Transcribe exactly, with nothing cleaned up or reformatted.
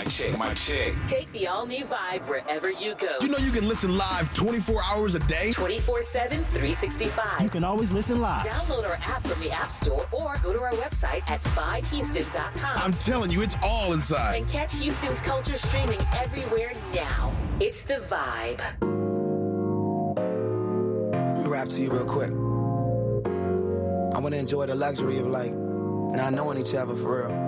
chick, my chick. Take the all-new Vibe wherever you go. You know you can listen live twenty-four hours a day? twenty-four seven, three sixty-five. You can always listen live. Download our app from the App Store or go to our website at vibe houston dot com. I'm telling you, it's all inside. And catch Houston's culture streaming everywhere now. It's The Vibe. Let me rap to you real quick. I want to enjoy the luxury of, like, not knowing each other for real.